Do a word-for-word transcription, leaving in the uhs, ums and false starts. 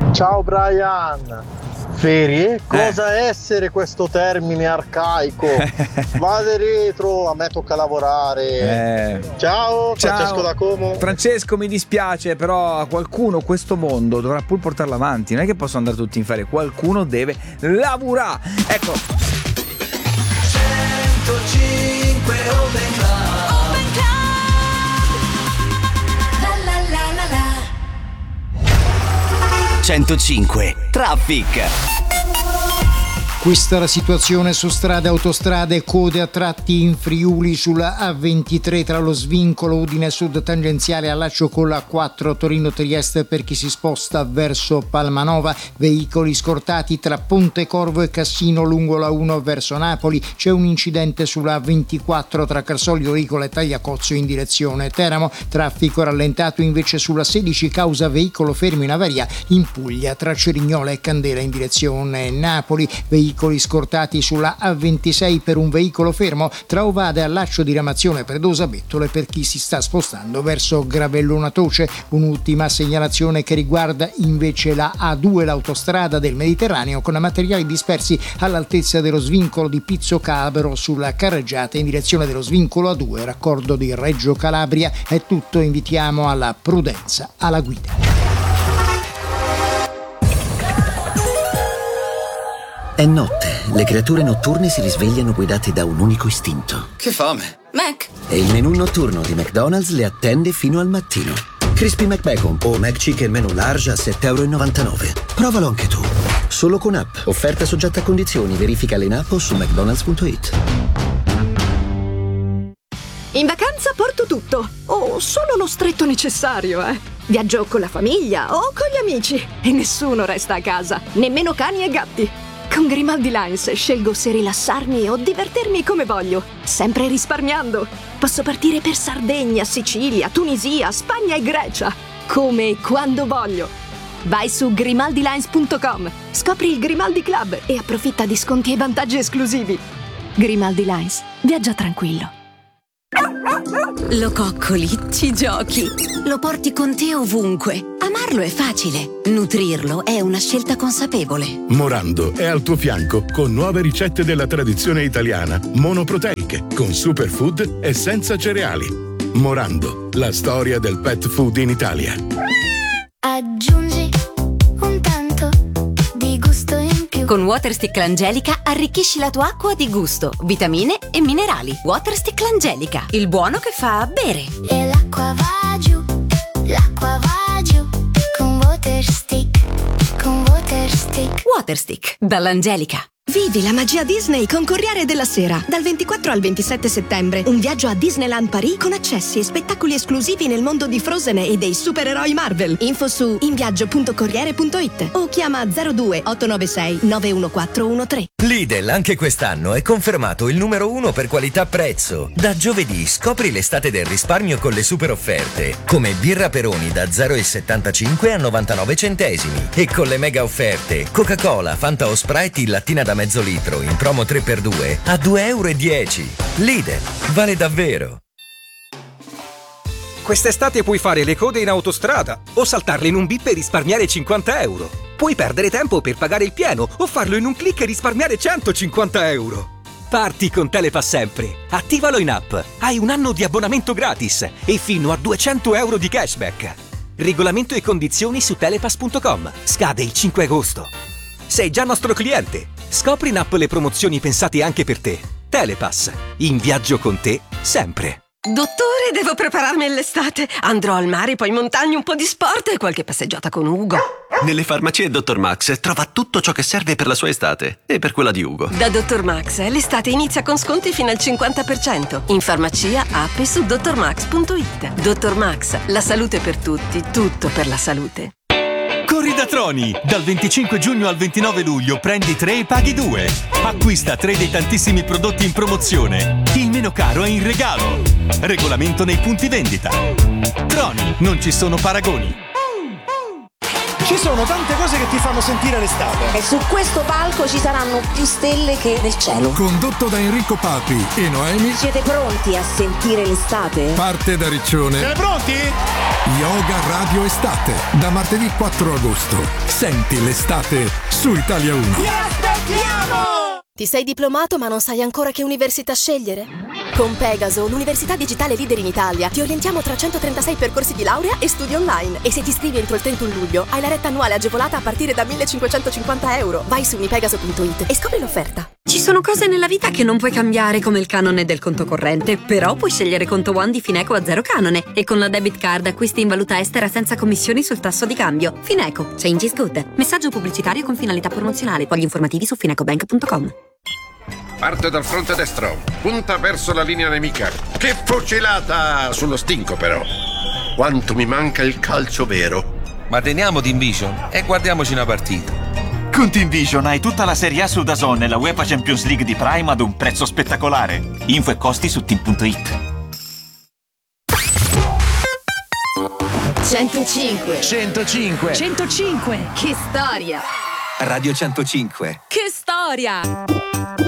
Ciao Brian. Ferie? Cosa eh. essere questo termine arcaico? Vade retro, a me tocca lavorare. Eh. Ciao, Ciao, Francesco da Como. Francesco, mi dispiace, però a qualcuno questo mondo dovrà pur portarlo avanti. Non è che possono andare tutti in ferie, qualcuno deve lavorare. Ecco. centocinque Open Club. Open Club. La la la la la. centocinque Traffic. Questa è la situazione su strade, autostrade, code a tratti in Friuli sulla A ventitré tra lo svincolo Udine Sud tangenziale a laccio con la quattro Torino-Trieste per chi si sposta verso Palmanova, veicoli scortati tra Pontecorvo e Cassino lungo la uno verso Napoli, c'è un incidente sulla A ventiquattro tra Carsolido Ricola e Tagliacozzo in direzione Teramo, traffico rallentato invece sulla sedici causa veicolo fermo in avaria in Puglia tra Cerignola e Candela in direzione Napoli, veicoli Veicoli scortati sulla A ventisei per un veicolo fermo tra Ovada e allaccio di Ramazione Predosa Bettole per chi si sta spostando verso Gravellona Toce. Un'ultima segnalazione che riguarda invece la A due, l'autostrada del Mediterraneo, con materiali dispersi all'altezza dello svincolo di Pizzo Calabro sulla carreggiata in direzione dello svincolo A due, raccordo di Reggio Calabria. È tutto, invitiamo alla prudenza alla guida. È notte, le creature notturne si risvegliano guidate da un unico istinto. Che fame! Mac! E il menù notturno di McDonald's le attende fino al mattino. Crispy McBacon o McChicken menù large a sette virgola novantanove euro. Provalo anche tu. Solo con app. Offerta soggetta a condizioni. Verificale in app o su mcdonalds punto it. In vacanza porto tutto, o solo lo stretto necessario, eh. Viaggio con la famiglia o con gli amici e nessuno resta a casa, nemmeno cani e gatti. Con Grimaldi Lines scelgo se rilassarmi o divertirmi come voglio, sempre risparmiando. Posso partire per Sardegna, Sicilia, Tunisia, Spagna e Grecia, come e quando voglio. Vai su grimaldi lines punto com, scopri il Grimaldi Club e approfitta di sconti e vantaggi esclusivi. Grimaldi Lines, viaggia tranquillo. Lo coccoli, ci giochi, lo porti con te ovunque. Amarlo è facile, nutrirlo è una scelta consapevole. Morando è al tuo fianco con nuove ricette della tradizione italiana, monoproteiche, con superfood e senza cereali. Morando, la storia del pet food in Italia. Aggiungi un tanto di gusto in più. Con Waterstick L'Angelica arricchisci la tua acqua di gusto, vitamine e minerali. Waterstick L'Angelica, il buono che fa bere. E l'acqua va giù, l'acqua va giù, con Waterstick, con Waterstick. Waterstick, dall'Angelica. Vivi la magia Disney con Corriere della Sera. Dal ventiquattro al ventisette settembre, un viaggio a Disneyland Paris con accessi e spettacoli esclusivi nel mondo di Frozen e dei supereroi Marvel. Info su inviaggio punto corriere punto it o chiama zero due otto nove sei nove uno quattro uno tre. Lidl anche quest'anno è confermato il numero uno per qualità-prezzo. Da giovedì scopri l'estate del risparmio con le super offerte, come birra Peroni da zero virgola settantacinque a novantanove centesimi e con le mega offerte Coca-Cola, Fanta o Sprite in lattina da mezzo litro in promo tre per due a due e dieci euro. Lidl, vale davvero. Quest'estate puoi fare le code in autostrada o saltarle in un bip e risparmiare cinquanta euro. Puoi perdere tempo per pagare il pieno o farlo in un click e risparmiare centocinquanta euro. Parti con Telepass sempre. Attivalo in app. Hai un anno di abbonamento gratis e fino a duecento euro di cashback. Regolamento e condizioni su telepass punto com. Scade il cinque agosto. Sei già nostro cliente. Scopri in app le promozioni pensate anche per te. Telepass. In viaggio con te sempre. Dottore, devo prepararmi all'estate. Andrò al mare, poi in montagna, un po' di sport e qualche passeggiata con Ugo. Nelle farmacie dottor Max trova tutto ciò che serve per la sua estate e per quella di Ugo. Da dottor Max l'estate inizia con sconti fino al cinquanta per cento. In farmacia, app e su dottor max punto it. dottor Max, la salute per tutti, tutto per la salute. Corri da Troni! Dal venticinque giugno al ventinove luglio prendi tre e paghi due. Acquista tre dei tantissimi prodotti in promozione. Il meno caro è in regalo. Regolamento nei punti vendita. Troni, non ci sono paragoni. Ci sono tante cose che ti fanno sentire l'estate. E su questo palco ci saranno più stelle che nel cielo. Condotto da Enrico Papi e Noemi. Siete pronti a sentire l'estate? Parte da Riccione. Siete pronti? Yoga Radio Estate. Da martedì quattro agosto. Senti l'estate su Italia uno. Ti aspettiamo! Ti sei diplomato ma non sai ancora che università scegliere? Con Pegaso, l'università digitale leader in Italia, ti orientiamo tra centotrentasei percorsi di laurea e studi online. E se ti iscrivi entro il trentuno luglio, hai la retta annuale agevolata a partire da millecinquecentocinquanta euro. Vai su unipegaso punto it e scopri l'offerta. Ci sono cose nella vita che non puoi cambiare, come il canone del conto corrente, però puoi scegliere Conto One di Fineco a zero canone e con la debit card acquisti in valuta estera senza commissioni sul tasso di cambio. Fineco, change is good. Messaggio pubblicitario con finalità promozionale. Fogli informativi su finecobank punto com. Parte dal fronte destro, punta verso la linea nemica. Che fucilata sullo stinco però. Quanto mi manca il calcio vero. Ma teniamo Team Vision e guardiamoci una partita. Con Team Vision hai tutta la Serie A su DAZN e la UEFA Champions League di Prime ad un prezzo spettacolare. Info e costi su team punto it. centocinque centocinque centocinque. Che storia! Radio centocinque. Che storia!